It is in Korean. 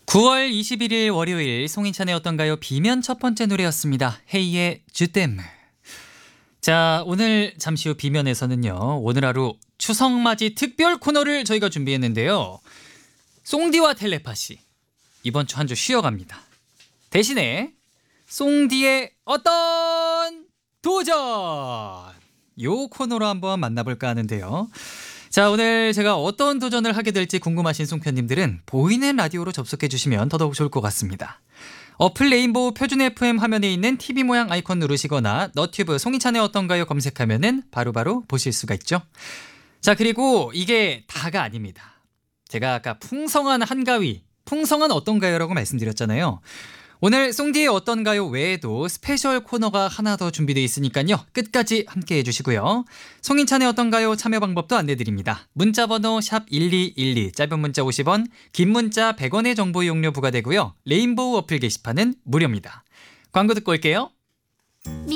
9월 21일 월요일 송인찬의 어떤가요? 비면 첫 번째 노래였습니다. 헤이의 주댐. 자, 오늘 잠시 후 비면에서는요. 오늘 하루 추석맞이 특별 코너를 저희가 준비했는데요. 송디와 텔레파시. 이번 주 한 주 쉬어갑니다. 대신에 송디의 어떤 도전! 요 코너로 한번 만나볼까 하는데요. 자, 오늘 제가 어떤 도전을 하게 될지 궁금하신 송편님들은 보이는 라디오로 접속해 주시면 더더욱 좋을 것 같습니다. 어플 레인보우 표준 FM 화면에 있는 TV 모양 아이콘 누르시거나 너튜브 송인찬의 어떤가요 검색하면은 바로바로 보실 수가 있죠. 자, 그리고 이게 다가 아닙니다. 제가 아까 풍성한 한가위, 풍성한 어떤가요라고 말씀드렸잖아요. 오늘 송디의 어떤가요 외에도 스페셜 코너가 하나 더 준비되어 있으니까요. 끝까지 함께해 주시고요. 송인찬의 어떤가요 참여 방법도 안내드립니다. 문자번호 샵1212, 짧은 문자 50원, 긴 문자 100원의 정보 이용료 부과되고요. 레인보우 어플 게시판은 무료입니다. 광고 듣고 올게요.